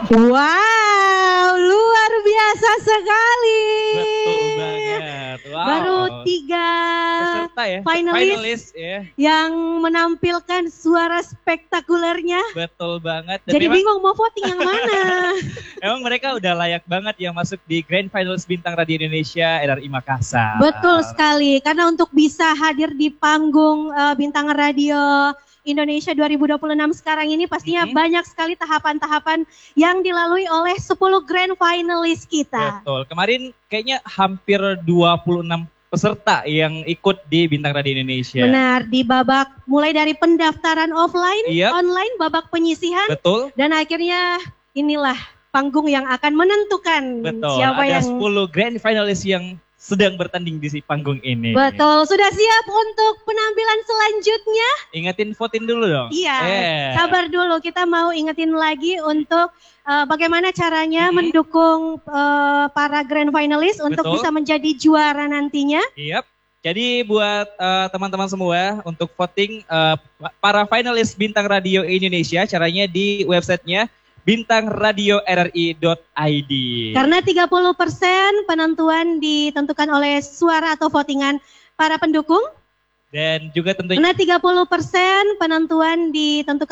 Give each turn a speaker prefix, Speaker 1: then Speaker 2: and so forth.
Speaker 1: Wow, luar biasa sekali.
Speaker 2: Betul banget. Wow.
Speaker 1: Baru 3
Speaker 2: peserta ya,
Speaker 1: finalis
Speaker 2: ya.
Speaker 1: yang menampilkan suara spektakulernya.
Speaker 2: Betul banget. Dan
Speaker 1: jadi bingung mau voting yang mana.
Speaker 2: Emang mereka udah layak banget yang masuk di Grand Finals Bintang Radio Indonesia RRI Makassar.
Speaker 1: Betul sekali, karena untuk bisa hadir di panggung Bintang Radio Indonesia 2026 sekarang ini pastinya banyak sekali tahapan-tahapan yang dilalui oleh 10 grand finalis kita.
Speaker 2: Betul, kemarin kayaknya hampir 26 peserta yang ikut di Bintang Radio Indonesia.
Speaker 1: Benar, di babak mulai dari pendaftaran offline, online, babak penyisihan.
Speaker 2: Betul.
Speaker 1: Dan akhirnya inilah panggung yang akan menentukan siapa
Speaker 2: ada
Speaker 1: yang
Speaker 2: 10 grand finalis yang sedang bertanding di panggung ini.
Speaker 1: Betul, sudah siap untuk penampilan selanjutnya?
Speaker 2: Ingetin voting dulu dong.
Speaker 1: Iya, sabar dulu, kita mau ingetin lagi untuk bagaimana caranya mendukung para grand finalis untuk bisa menjadi juara nantinya.
Speaker 2: Jadi buat teman-teman semua untuk voting para finalis Bintang Radio Indonesia, caranya di websitenya bintangradiorri.id.
Speaker 1: Karena 30% penentuan ditentukan oleh suara atau votingan para pendukung.
Speaker 2: Dan juga tentunya
Speaker 1: karena 30% penentuan ditentukan